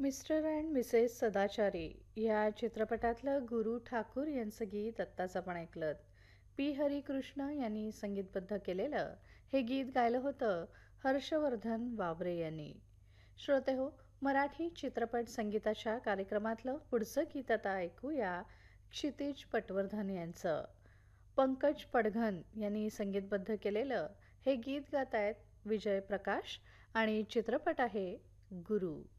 Mister and Mrs सदाचारी या चित्रपटातलं गुरु ठाकूर यांचं गीत आत्ताच आपण ऐकलं. पी हरिकृष्ण यांनी संगीतबद्ध केलेलं हे गीत गायलं होतं हर्षवर्धन वावरे यांनी. श्रोते हो, मराठी चित्रपट संगीताच्या कार्यक्रमातलं पुढचं गीत आता ऐकूया क्षितिज पटवर्धन यांचं. पंकज पडघन यांनी संगीतबद्ध केलेलं हे गीत गात आहेत विजय प्रकाश आणि चित्रपट आहे गुरु.